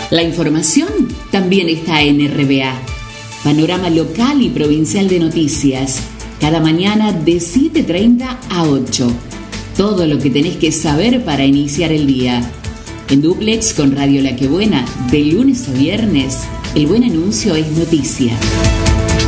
La información también está en RBA. Panorama local y provincial de noticias. Cada mañana de 7:30 a 8. Todo lo que tenés que saber para iniciar el día. En dúplex con Radio La Que Buena, de lunes a viernes, el buen anuncio es noticia.